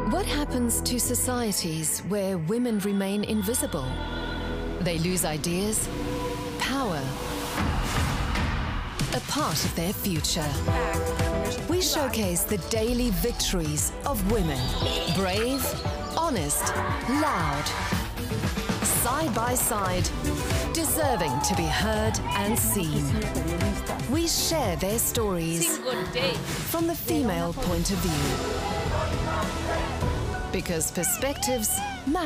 What happens to societies where women remain invisible? They lose ideas, power, a part of their future. We showcase the daily victories of women. Brave, honest, loud. Side by side, deserving to be heard and seen. We share their stories from the female point of view. Because perspectives matter.